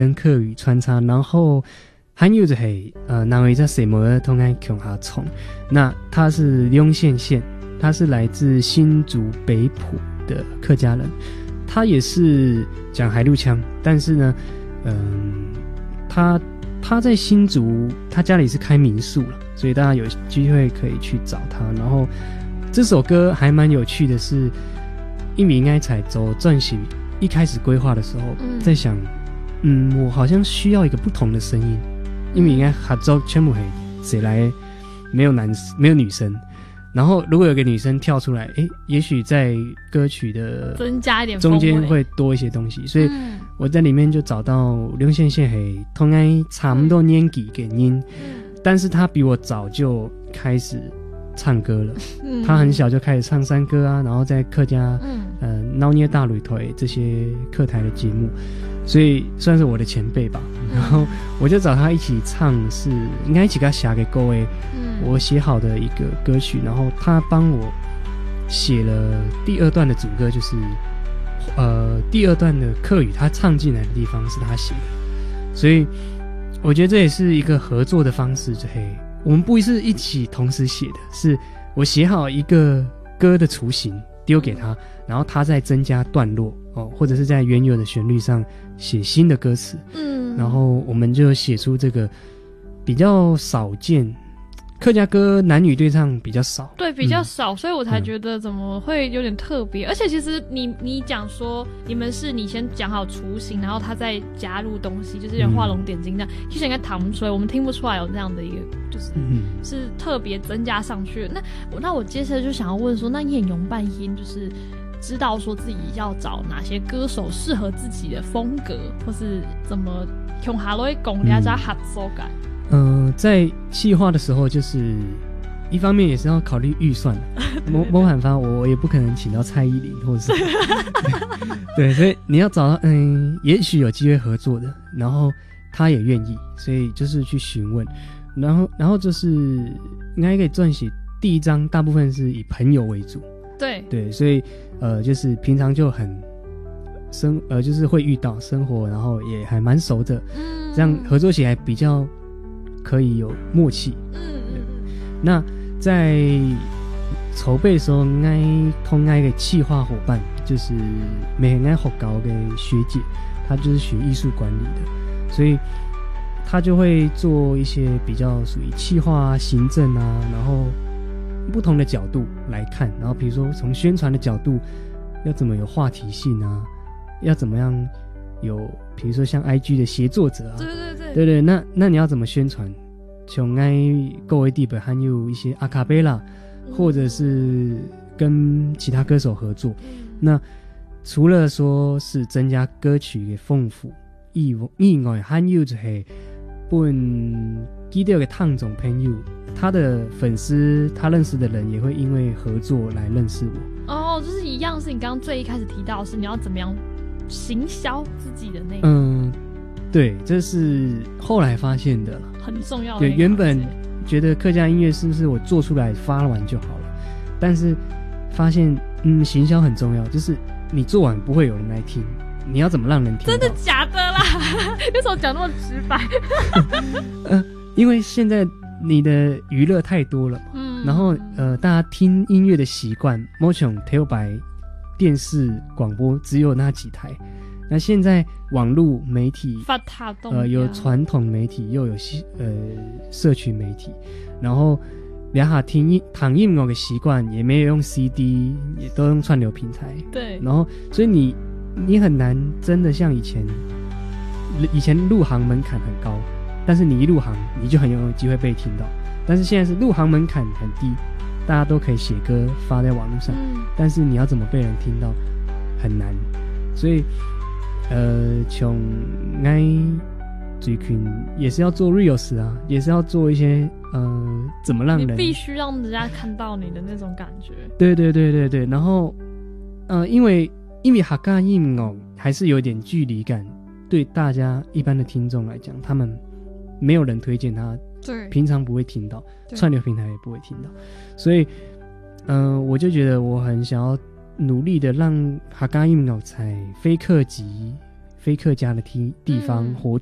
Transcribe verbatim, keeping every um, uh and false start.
跟客语穿插，然后还有就系呃，南维在什么通爱穷哈冲，那他是雍县县，他是来自新竹北埔的客家人，他也是讲海陆腔，但是呢，嗯、呃，他他在新竹，他家里是开民宿了，所以大家有机会可以去找他。然后这首歌还蛮有趣的是，因为应该才走转型，一开始规划的时候，嗯、在想，嗯，我好像需要一个不同的声音。因为应该合奏全部黑，谁来没有男没有女生，然后如果有个女生跳出来，诶，也许在歌曲的增加一点中间会多一些东西，所以我在里面就找到刘宪宪黑，同样差不多年纪给音，但是他比我早就开始唱歌了，嗯、他很小就开始唱山歌啊，然后在客家、嗯、呃闹捏大擂腿这些客台的节目。所以算是我的前辈吧，然后我就找他一起唱，是应该一起给他写给各位，嗯，我写好的一个歌曲，然后他帮我写了第二段的主歌，就是呃第二段的客语，他唱进来的地方是他写的，所以我觉得这也是一个合作的方式，就嘿，我们不是一起同时写的，是我写好一个歌的雏形丢给他，然后他再增加段落哦，或者是在原有的旋律上写新的歌词，嗯，然后我们就写出这个比较少见，客家歌男女对唱比较少， 对，比较少，嗯、所以我才觉得怎么会有点特别。嗯、而且其实你你讲说你们是你先讲好雏形，然后他再加入东西，就是有点画龙点睛这样，嗯、其实应该弹不出来，我们听不出来有这样的一个，就是、嗯、是特别增加上去的。那我那我接下来就想要问说，那演咏半音就是知道说自己要找哪些歌手适合自己的风格，或是怎么用哈罗讲了加合作感。 嗯、呃，在企划的时候，就是一方面也是要考虑预算，某某喊发我也不可能请到蔡依林，或者是对, 对，所以你要找到嗯，也许有机会合作的，然后他也愿意，所以就是去询问，然后然后就是应该可以撰写第一章，大部分是以朋友为主。 对对，所以呃，就是平常就很生呃，就是会遇到生活，然后也还蛮熟的，嗯，这样合作起来比较可以有默契。嗯嗯。那在筹备的时候，应该通过一个企划伙伴，就是美应该好高的学姐，她就是学艺术管理的，所以她就会做一些比较属于企划啊、行政啊，然后不同的角度来看，然后比如说从宣传的角度要怎么有话题性啊，要怎么样有比如说像 I G 的协作者啊， 对对对对对，那那你要怎么宣传，从 I 各位地本还有一些阿卡贝拉，或者是跟其他歌手合作，嗯、那除了说是增加歌曲的丰富以外，还有就是本基调的烫总朋友，他的粉丝他认识的人也会因为合作来认识我。 哦，就是一样是你刚刚最一开始提到的是你要怎么样行销自己的那个。 嗯，对，这是后来发现的了， 很重要的。 对，原本觉得客家音乐是不是我做出来发完就好了，但是发现嗯，行销很重要，就是你做完不会有人来听，你要怎么让人听到？ 真的假的啦？为什么讲那么直白？ 呃，因为现在你的娱乐太多了嘛，嗯，然后呃，大家听音乐的习惯，某种台白电视广播只有那几台，那现在网络媒体发达动， 呃，有传统媒体，又有呃社群媒体，然后两下听音躺音乐的习惯也没有用 C D， 也都用串流平台， 对， 然后所以你你很难真的像以前，以前入行门槛很高，但是你一入行你就很有机会被听到，但是现在是入行门槛很低，大家都可以写歌发在网络上，嗯、但是你要怎么被人听到很难，所以呃，从爱追群也是要做 reels 啊，也是要做一些呃，怎么让人你必须让人家看到你的那种感觉。 对对对对对，然后呃，因为因为客家音乐还是有点距离感，对大家一般的听众来讲，他们没有人推荐他， 对， 平常不会听到，串流平台也不会听到，所以嗯、呃，我就觉得我很想要努力的让客家音乐在非客级非客家的地地方、 嗯活